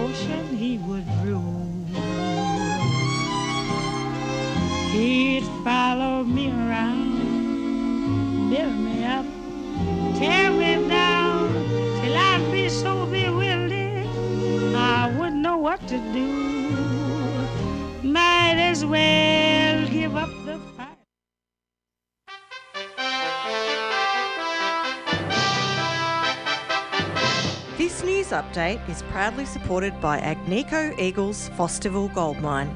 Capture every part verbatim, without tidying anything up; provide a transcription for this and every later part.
ocean he would rule. He'd follow me around, build me up, tear me down, till I'd be so bewildered I wouldn't know what to do. Might as well give up the fight. This news update is proudly supported by Agnico Eagles Fosterville Gold Mine.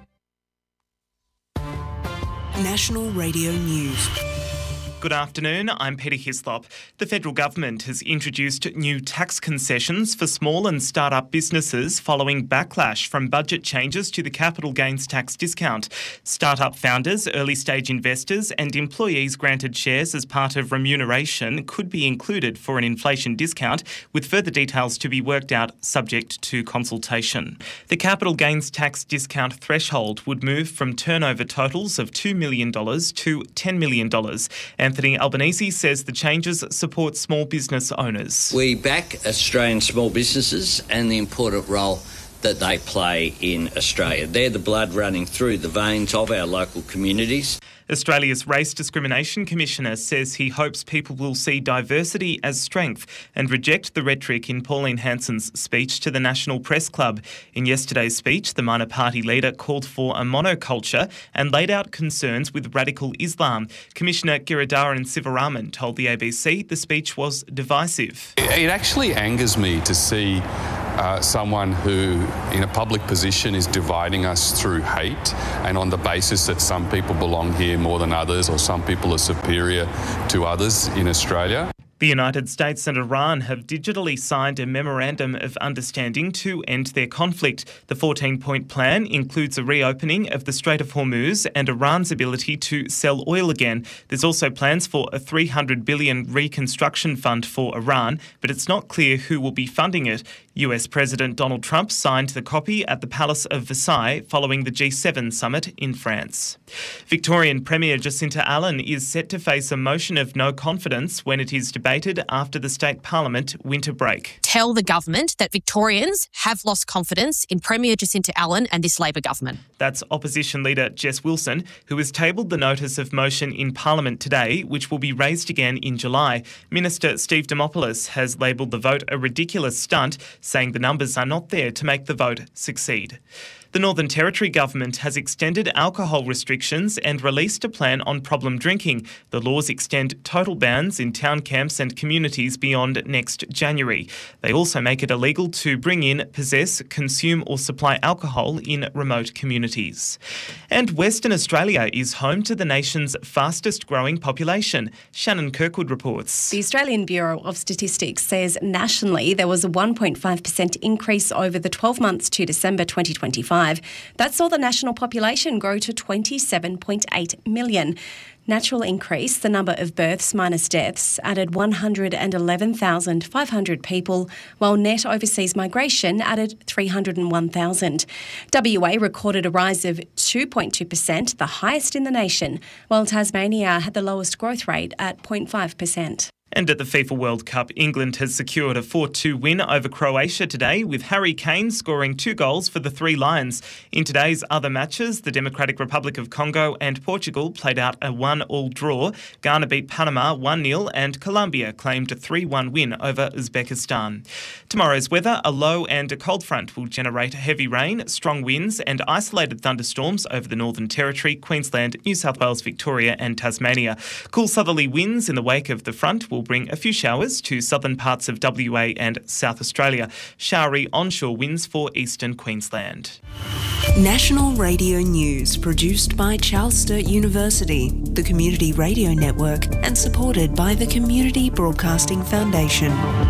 National Radio News. Good afternoon, I'm Peter Hislop. The federal government has introduced new tax concessions for small and start-up businesses following backlash from budget changes to the capital gains tax discount. Start-up founders, early-stage investors and employees granted shares as part of remuneration could be included for an inflation discount, with further details to be worked out subject to consultation. The capital gains tax discount threshold would move from turnover totals of two million dollars to ten million dollars. Anthony Albanese says the changes support small business owners. We back Australian small businesses and the important role that they play in Australia. They're the blood running through the veins of our local communities. Australia's Race Discrimination Commissioner says he hopes people will see diversity as strength and reject the rhetoric in Pauline Hanson's speech to the National Press Club. In yesterday's speech, the minor party leader called for a monoculture and laid out concerns with radical Islam. Commissioner Giridharaman Sivaraman told the A B C the speech was divisive. It actually angers me to see Uh, someone who, in a public position, is dividing us through hate and on the basis that some people belong here more than others or some people are superior to others in Australia. The United States and Iran have digitally signed a memorandum of understanding to end their conflict. The fourteen-point plan includes a reopening of the Strait of Hormuz and Iran's ability to sell oil again. There's also plans for a three hundred billion dollars reconstruction fund for Iran, but it's not clear who will be funding it. U S President Donald Trump signed the copy at the Palace of Versailles following the G seven summit in France. Victorian Premier Jacinta Allan is set to face a motion of no confidence when it is debated after the state parliament winter break. Tell the government that Victorians have lost confidence in Premier Jacinta Allan and this Labor government. That's opposition leader Jess Wilson, who has tabled the notice of motion in Parliament today, which will be raised again in July. Minister Steve Dimopoulos has labelled the vote a ridiculous stunt, saying the numbers are not there to make the vote succeed. The Northern Territory government has extended alcohol restrictions and released a plan on problem drinking. The laws extend total bans in town camps and communities beyond next January. They also make it illegal to bring in, possess, consume or supply alcohol in remote communities. And Western Australia is home to the nation's fastest growing population. Shannon Kirkwood reports. The Australian Bureau of Statistics says nationally there was a one point five percent increase over the twelve months to December twenty twenty-five. That saw the national population grow to twenty-seven point eight million. Natural increase, the number of births minus deaths, added one hundred eleven thousand five hundred people, while net overseas migration added three hundred one thousand. W A recorded a rise of two point two percent, the highest in the nation, while Tasmania had the lowest growth rate at zero point five percent. And at the FIFA World Cup, England has secured a four two win over Croatia today, with Harry Kane scoring two goals for the Three Lions. In today's other matches, the Democratic Republic of Congo and Portugal played out a one all draw. Ghana beat Panama one nil and Colombia claimed a three one win over Uzbekistan. Tomorrow's weather, a low and a cold front will generate heavy rain, strong winds and isolated thunderstorms over the Northern Territory, Queensland, New South Wales, Victoria and Tasmania. Cool southerly winds in the wake of the front will bring a few showers to southern parts of W A and South Australia. Showery onshore winds for eastern Queensland. National Radio News, produced by Charles Sturt University, the Community Radio Network, and supported by the Community Broadcasting Foundation.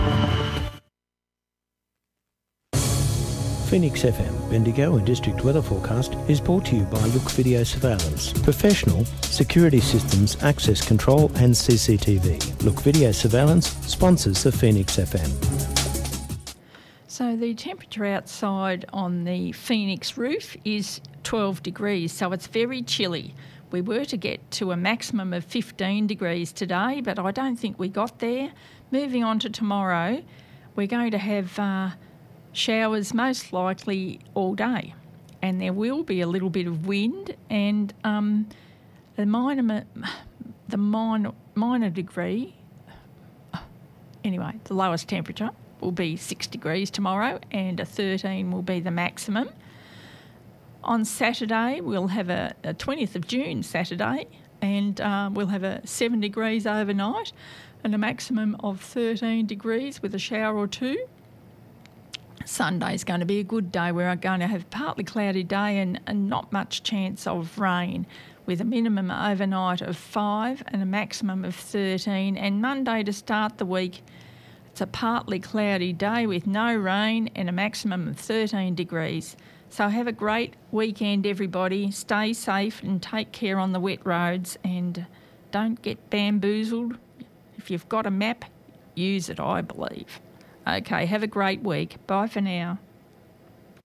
Phoenix F M, Bendigo and District Weather Forecast is brought to you by Look Video Surveillance. Professional security systems, access control and C C T V. Look Video Surveillance sponsors the Phoenix F M. So the temperature outside on the Phoenix roof is twelve degrees, so it's very chilly. We were to get to a maximum of fifteen degrees today, but I don't think we got there. Moving on to tomorrow, we're going to have... Uh, Showers most likely all day, and there will be a little bit of wind, and um, the minor, the minor, minor degree, anyway, the lowest temperature will be six degrees tomorrow, and a thirteen will be the maximum. On Saturday, we'll have a, a twentieth of June Saturday, and uh, we'll have a seven degrees overnight and a maximum of thirteen degrees with a shower or two. Sunday's going to be a good day. We're going to have a partly cloudy day and, and not much chance of rain, with a minimum overnight of five and a maximum of thirteen. And Monday to start the week, it's a partly cloudy day with no rain and a maximum of thirteen degrees. So have a great weekend, everybody. Stay safe and take care on the wet roads, and don't get bamboozled. If you've got a map, use it, I believe. Okay, have a great week. Bye for now.